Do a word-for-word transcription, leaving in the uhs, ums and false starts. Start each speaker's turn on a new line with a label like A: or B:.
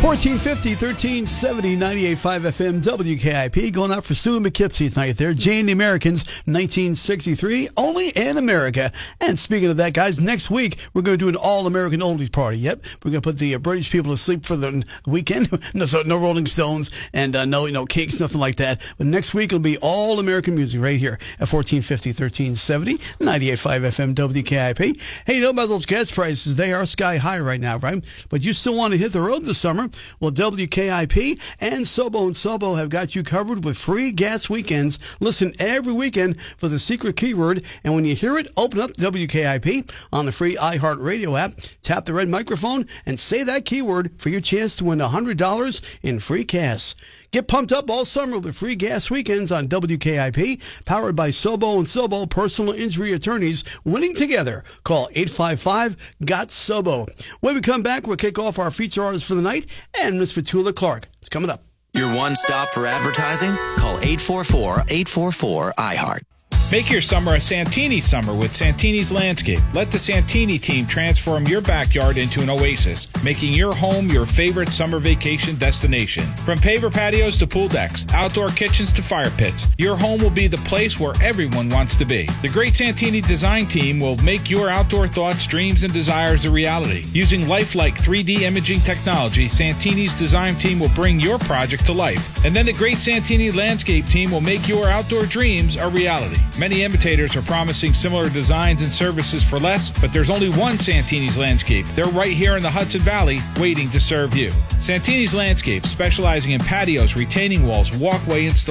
A: fourteen fifty, thirteen seventy, ninety-eight point five F M, W K I P. Going out for Sue and Poughkeepsie tonight there. Jane the Americans, nineteen sixty-three, only in America. And speaking of that, guys, next week we're going to do an all-American oldies party. Yep, we're going to put the uh, British people to sleep for the weekend. no, so no Rolling Stones and uh, no, you know, Kinks, nothing like that. But next week it'll be all-American music right here at fourteen fifty, thirteen seventy, ninety-eight point five F M, W K I P. Hey, you know about those gas prices? They are sky high right now, right? But you still want to hit the road this summer? Well, W K I P and Sobo and Sobo have got you covered with free gas weekends. Listen every weekend for the secret keyword, and when you hear it, open up W K I P on the free iHeartRadio app, tap the red microphone, and say that keyword for your chance to win one hundred dollars in free gas. Get pumped up all summer with free gas weekends on W K I P, powered by Sobo and Sobo Personal Injury Attorneys, winning together. Call eight five five, G O T, S O B O. When we come back, we'll kick off our feature artist for the night, and Miss Petula Clark. It's coming up.
B: Your one stop for advertising? Call eight four four, eight four four, I heart.
C: Make your summer a Santini summer with Santini's Landscape. Let the Santini team transform your backyard into an oasis, making your home your favorite summer vacation destination. From paver patios to pool decks, outdoor kitchens to fire pits, your home will be the place where everyone wants to be. The great Santini design team will make your outdoor thoughts, dreams, and desires a reality. Using lifelike three D imaging technology, Santini's design team will bring your project to life. And then the great Santini Landscape team will make your outdoor dreams a reality. Many imitators are promising similar designs and services for less, but there's only one Santini's Landscape. They're right here in the Hudson Valley, waiting to serve you. Santini's Landscape, specializing in patios, retaining walls, walkway installations,